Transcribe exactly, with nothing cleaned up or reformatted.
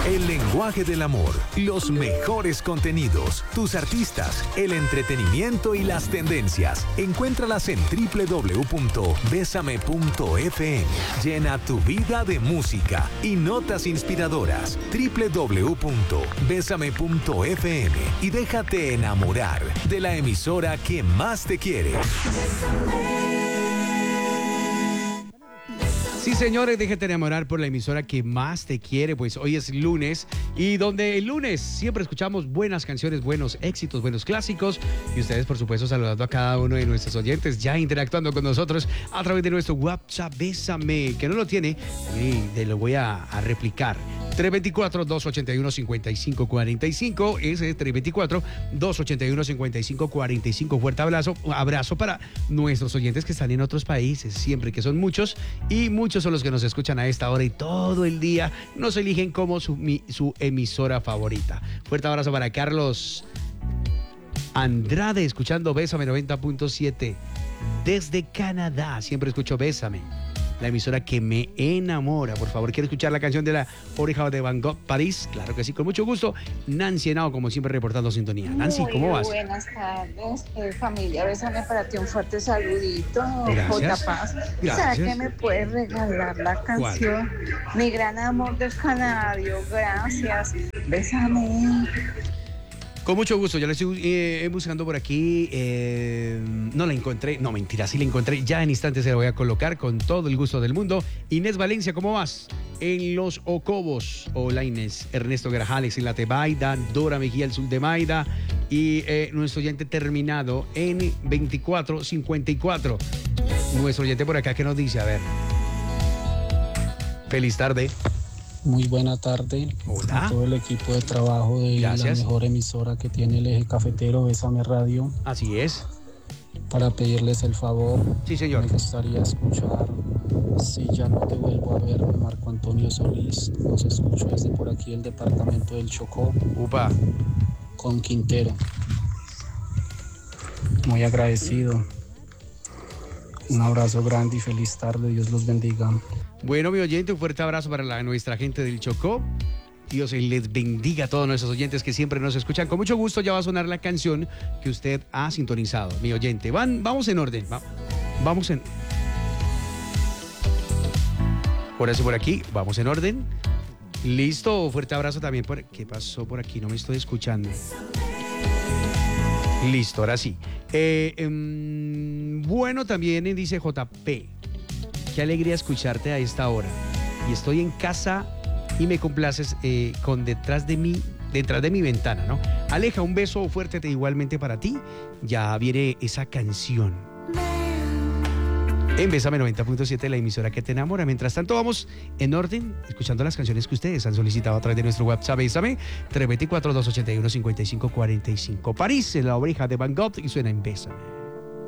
El lenguaje del amor, los mejores contenidos, tus artistas, el entretenimiento y las tendencias. Encuéntralas en doble u doble u doble u punto besame punto efe eme. Llena tu vida de música y notas inspiradoras. doble u doble u doble u punto besame punto efe eme y déjate enamorar de la emisora que más te quiere. Sí, señores, déjate enamorar por la emisora que más te quiere. Pues hoy es lunes y donde el lunes siempre escuchamos buenas canciones, buenos éxitos, buenos clásicos. Y ustedes, por supuesto, saludando a cada uno de nuestros oyentes, ya interactuando con nosotros a través de nuestro WhatsApp Bésame, que no lo tiene, y te lo voy a, a replicar. tres dos cuatro, dos ocho uno, cinco cinco cuatro cinco, ese es tres dos cuatro, dos ocho uno, cinco cinco cuatro cinco. Fuerte abrazo, abrazo para nuestros oyentes que están en otros países, siempre que son muchos, y muchos son los que nos escuchan a esta hora y todo el día nos eligen como su, mi, su emisora favorita. Fuerte abrazo para Carlos Andrade, escuchando Bésame noventa punto siete desde Canadá. Siempre escucho Bésame, la emisora que me enamora. Por favor, quiero escuchar la canción de La Oreja de Van Gogh, París. Claro que sí, con mucho gusto. Nancy Henao, como siempre, reportando sintonía. Nancy, Muy ¿cómo vas? Buenas tardes, eh, familia. Bésame para ti, un fuerte saludito. Gracias. J. Paz. Gracias. ¿Sabes que me puedes regalar la canción? ¿Cuál? Mi gran amor del Canario. Gracias. Bésame. Con mucho gusto, ya la estoy eh, buscando por aquí, eh, no la encontré, no mentira, sí la encontré, ya en instantes se la voy a colocar con todo el gusto del mundo. Inés Valencia, ¿cómo vas? En Los Ocobos, hola Inés. Ernesto Grajales en la Tebaida, Dora Mejía, el sur de Maida, y eh, nuestro oyente terminado en veinticuatro cincuenta y cuatro. Nuestro oyente por acá, ¿qué nos dice? A ver. Feliz tarde. Muy buena tarde. Hola. A todo el equipo de trabajo de Gracias. La mejor emisora que tiene el eje cafetero, Bésame Radio. Así es. Para pedirles el favor. Sí, señor. Me gustaría escuchar Si ya no te vuelvo a ver, de Marco Antonio Solís. Los escucho desde por aquí, el departamento del Chocó. Upa. Con Quintero. Muy agradecido. Un abrazo grande y feliz tarde. Dios los bendiga. Bueno, mi oyente, un fuerte abrazo para la, nuestra gente del Chocó. Dios les bendiga a todos nuestros oyentes que siempre nos escuchan. Con mucho gusto ya va a sonar la canción que usted ha sintonizado, mi oyente. Van, vamos en orden. Va, vamos en... Ahora sí por aquí, vamos en orden. Listo, fuerte abrazo también por... ¿Qué pasó por aquí? No me estoy escuchando. Listo, ahora sí. Eh, eh, bueno, también dice J P. Qué alegría escucharte a esta hora. Y estoy en casa y me complaces eh, con detrás de mí, detrás de mi ventana, ¿no? Aleja, un beso fuerte igualmente para ti. Ya viene esa canción. En Bésame noventa punto siete, la emisora que te enamora. Mientras tanto, vamos en orden, escuchando las canciones que ustedes han solicitado a través de nuestro WhatsApp. Bésame, tres dos cuatro, dos ocho uno, cinco cinco cuatro cinco. París, en La Oreja de Van Gogh, y suena en Bésame.